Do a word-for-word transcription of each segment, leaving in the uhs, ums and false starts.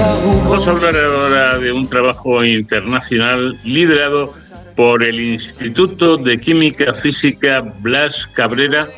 Vamos a hablar ahora de un trabajo internacional liderado por el Instituto de Química Física Blas Cabrera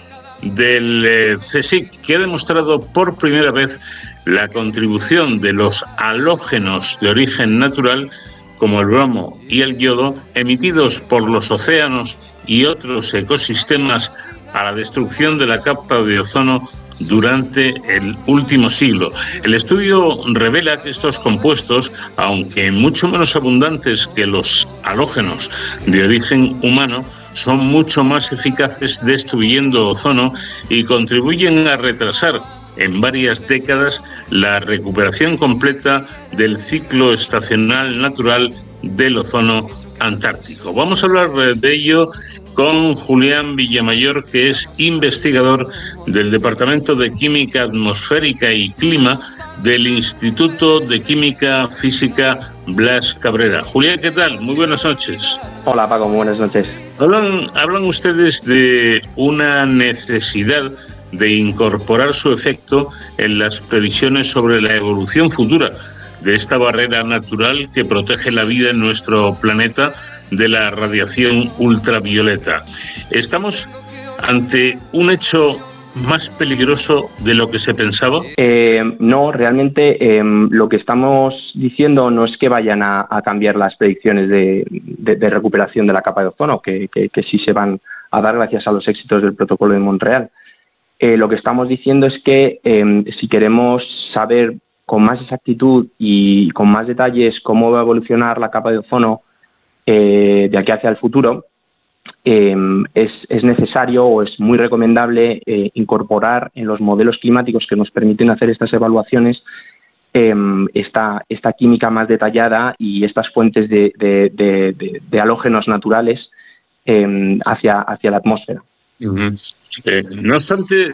del CSIC, que ha demostrado por primera vez la contribución de los halógenos de origen natural, como el bromo y el yodo, emitidos por los océanos y otros ecosistemas a la destrucción de la capa de ozono durante el último siglo. El estudio revela que estos compuestos, aunque mucho menos abundantes que los halógenos de origen humano, son mucho más eficaces destruyendo ozono y contribuyen a retrasar en varias décadas la recuperación completa del ciclo estacional natural del ozono antártico. Vamos a hablar de ello con Julián Villamayor, que es investigador del Departamento de Química Atmosférica y Clima del Instituto de Química Física Blas Cabrera. Julián, ¿qué tal? Muy buenas noches. Hola, Paco, muy buenas noches. Hablan, hablan ustedes de una necesidad de incorporar su efecto en las previsiones sobre la evolución futura de esta barrera natural que protege la vida en nuestro planeta de la radiación ultravioleta. ¿Estamos ante un hecho más peligroso de lo que se pensaba? Eh, no, realmente eh, lo que estamos diciendo no es que vayan a, a cambiar las predicciones de, de, de recuperación de la capa de ozono, que, que, que sí se van a dar gracias a los éxitos del Protocolo de Montreal. Eh, lo que estamos diciendo es que eh, si queremos saber con más exactitud y con más detalles cómo va a evolucionar la capa de ozono eh, de aquí hacia el futuro, eh, es, es necesario o es muy recomendable eh, incorporar en los modelos climáticos que nos permiten hacer estas evaluaciones eh, esta, esta química más detallada y estas fuentes de, de, de, de, de halógenos naturales eh, hacia, hacia la atmósfera. Uh-huh. Eh, no obstante,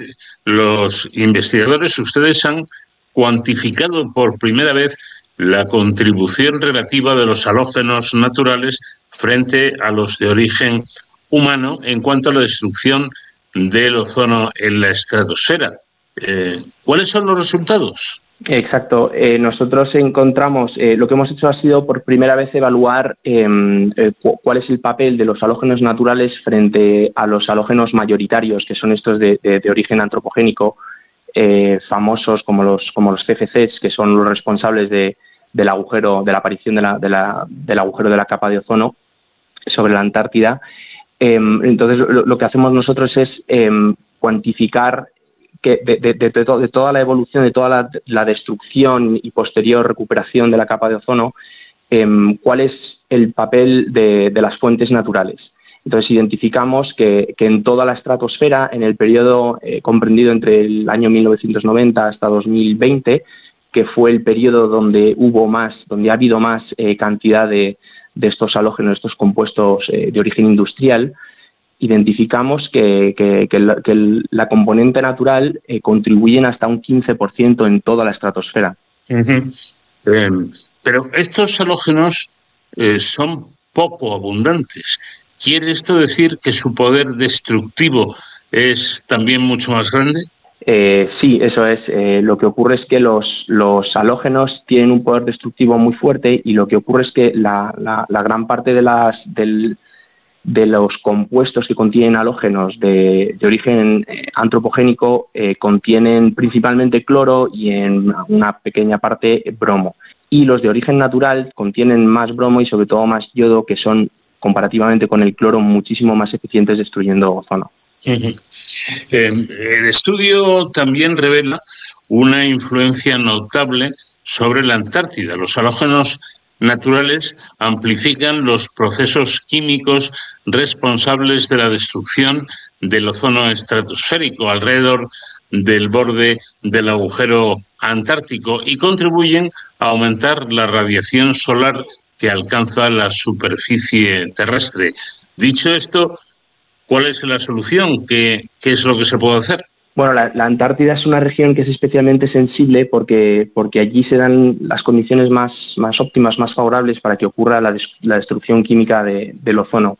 los investigadores, ustedes han cuantificado por primera vez la contribución relativa de los halógenos naturales frente a los de origen humano en cuanto a la destrucción del ozono en la estratosfera. Eh, ¿Cuáles son los resultados? Exacto. Eh, nosotros encontramos, eh, lo que hemos hecho ha sido por primera vez evaluar eh, eh, cu- cuál es el papel de los halógenos naturales frente a los halógenos mayoritarios, que son estos de, de, de origen antropogénico, eh, famosos como los como los C F Cs, que son los responsables de, del agujero, de la aparición de la, de la, del agujero de la capa de ozono sobre la Antártida. Eh, entonces, lo, lo que hacemos nosotros es eh, cuantificar que de, de, de, de, to, de toda la evolución, de toda la, la destrucción y posterior recuperación de la capa de ozono, eh, cuál es el papel de, de las fuentes naturales. Entonces identificamos que, que en toda la estratosfera, en el periodo eh, comprendido entre el año mil novecientos noventa hasta dos mil veinte, que fue el periodo donde hubo más, donde ha habido más eh, cantidad de, de estos halógenos, estos compuestos eh, de origen industrial, identificamos que, que, que, la, que la componente natural eh, contribuyen hasta un quince por ciento en toda la estratosfera. Uh-huh. Eh, pero estos halógenos eh, son poco abundantes. ¿Quiere esto decir que su poder destructivo es también mucho más grande? Eh, sí, eso es. Eh, lo que ocurre es que los, los halógenos tienen un poder destructivo muy fuerte y lo que ocurre es que la, la, la gran parte de las del de los compuestos que contienen halógenos de, de origen eh, antropogénico eh, contienen principalmente cloro y en una pequeña parte bromo. Y los de origen natural contienen más bromo y sobre todo más yodo, que son comparativamente con el cloro muchísimo más eficientes destruyendo ozono. Uh-huh. Eh, el estudio también revela una influencia notable sobre la Antártida. Los halógenos naturales amplifican los procesos químicos responsables de la destrucción del ozono estratosférico alrededor del borde del agujero antártico y contribuyen a aumentar la radiación solar que alcanza la superficie terrestre. Dicho esto, ¿cuál es la solución? ¿Qué, qué es lo que se puede hacer? Bueno, la, la Antártida es una región que es especialmente sensible porque, porque allí se dan las condiciones más, más óptimas, más favorables para que ocurra la, des, la destrucción química de, del ozono.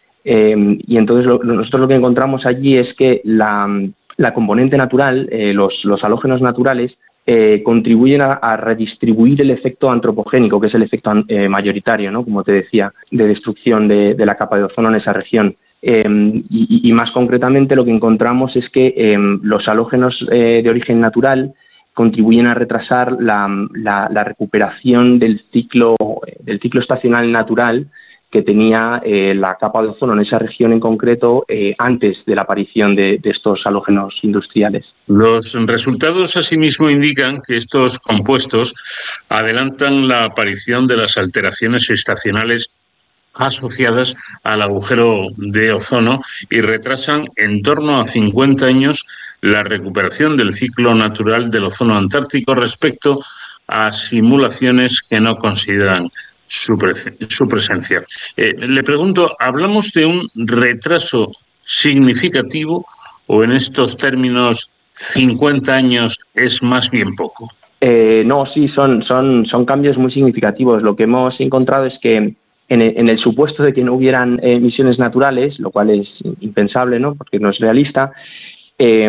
Eh, y entonces lo, nosotros lo que encontramos allí es que la, la componente natural, eh, los, los halógenos naturales, eh, contribuyen a, a redistribuir el efecto antropogénico, que es el efecto eh, mayoritario, ¿no? Como te decía, de destrucción de, de la capa de ozono en esa región. Eh, y, y más concretamente lo que encontramos es que eh, los halógenos eh, de origen natural contribuyen a retrasar la, la, la recuperación del ciclo, del ciclo estacional natural que tenía eh, la capa de ozono en esa región en concreto eh, antes de la aparición de, de estos halógenos industriales. Los resultados asimismo indican que estos compuestos adelantan la aparición de las alteraciones estacionales asociadas al agujero de ozono y retrasan en torno a cincuenta años la recuperación del ciclo natural del ozono antártico respecto a simulaciones que no consideran su, pre- su presencia. Eh, le pregunto, ¿hablamos de un retraso significativo o en estos términos cincuenta años es más bien poco? Eh, no, sí, son, son, son cambios muy significativos. Lo que hemos encontrado es que en el, en el supuesto de que no hubieran emisiones naturales, lo cual es impensable, ¿no? Porque no es realista, eh,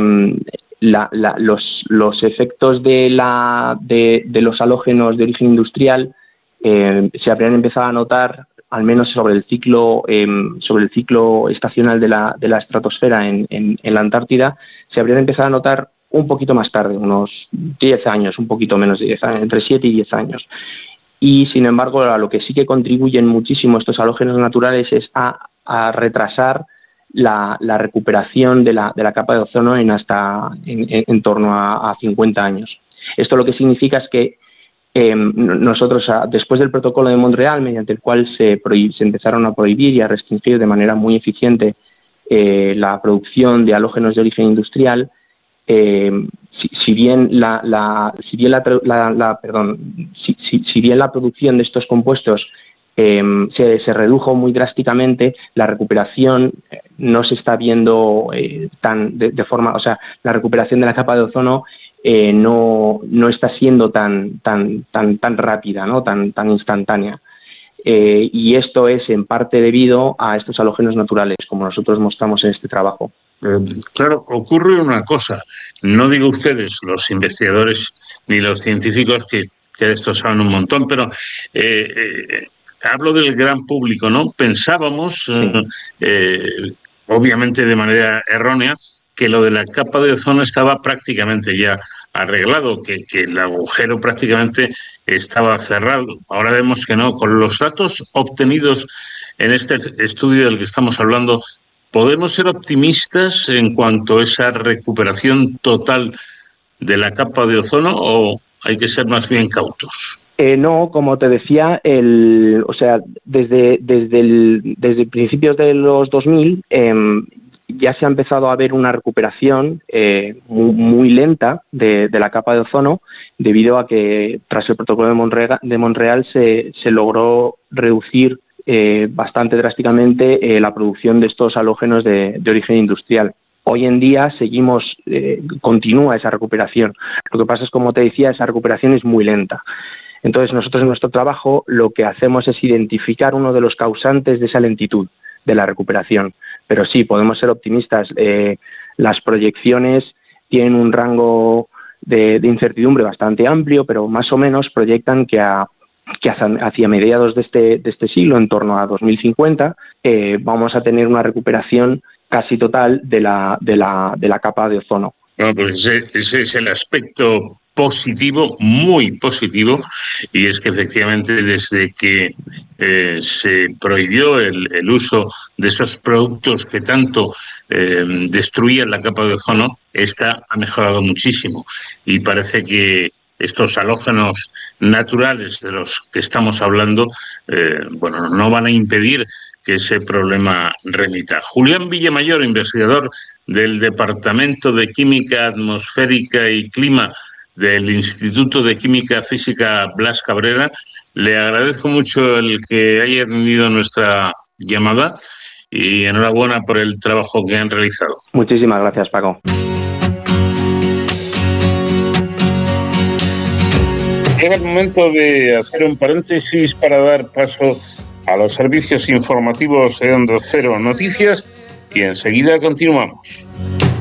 la, la, los, los efectos de, la, de, de los halógenos de origen industrial eh, se habrían empezado a notar, al menos sobre el ciclo eh, sobre el ciclo estacional de la, de la estratosfera en, en, en la Antártida, se habrían empezado a notar un poquito más tarde, unos diez años, un poquito menos de diez años, entre siete y diez años. Y, sin embargo, a lo que sí que contribuyen muchísimo estos halógenos naturales es a, a retrasar la, la recuperación de la, de la capa de ozono en hasta en, en, en torno a, a cincuenta años. Esto lo que significa es que eh, nosotros, a, después del protocolo de Montreal, mediante el cual se, prohib- se empezaron a prohibir y a restringir de manera muy eficiente eh, la producción de halógenos de origen industrial, Eh, si, si bien la, la si bien la, la, la perdón si, si, si bien la producción de estos compuestos eh, se, se redujo muy drásticamente, la recuperación no se está viendo eh, tan de, de forma, o sea, la recuperación de la capa de ozono eh, no no está siendo tan tan tan tan rápida, ¿no? tan tan instantánea. Eh, y esto es en parte debido a estos halógenos naturales, como nosotros mostramos en este trabajo. Eh, claro, ocurre una cosa. No digo ustedes, los investigadores ni los científicos, que, que de esto saben un montón, pero eh, eh, hablo del gran público, ¿no? Pensábamos, eh, eh, obviamente de manera errónea, que lo de la capa de ozono estaba prácticamente ya arreglado, que, que el agujero prácticamente estaba cerrado. Ahora vemos que no. Con los datos obtenidos en este estudio del que estamos hablando, ¿podemos ser optimistas en cuanto a esa recuperación total de la capa de ozono o hay que ser más bien cautos? Eh, no, como te decía, el, o sea, desde desde el desde principios de los dos mil eh, ya se ha empezado a ver una recuperación eh, muy, muy lenta de, de la capa de ozono, debido a que tras el protocolo de Montreal, de Montreal se, se logró reducir eh, bastante drásticamente eh, la producción de estos halógenos de, de origen industrial. Hoy en día seguimos, eh, continúa esa recuperación. Lo que pasa es, como te decía, esa recuperación es muy lenta. Entonces, nosotros en nuestro trabajo lo que hacemos es identificar uno de los causantes de esa lentitud de la recuperación. Pero sí, podemos ser optimistas. Eh, las proyecciones tienen un rango de, de incertidumbre bastante amplio, pero más o menos proyectan que, a, que hacia, hacia mediados de este, de este siglo, en torno a dos mil cincuenta, eh, vamos a tener una recuperación casi total de la, de la, de la capa de ozono. Bueno, pues ese, ese es el aspecto positivo, muy positivo, y es que efectivamente desde que eh, se prohibió el, el uso de esos productos que tanto eh, destruían la capa de ozono, esta ha mejorado muchísimo y parece que estos halógenos naturales de los que estamos hablando, eh, bueno, no van a impedir que ese problema remita. Julián Villamayor, investigador del Departamento de Química Atmosférica y Clima del Instituto de Química Física Blas Cabrera, le agradezco mucho el que haya atendido nuestra llamada y enhorabuena por el trabajo que han realizado. Muchísimas gracias, Paco. Llega el momento de hacer un paréntesis para dar paso a los servicios informativos de Onda Cero Noticias y enseguida continuamos.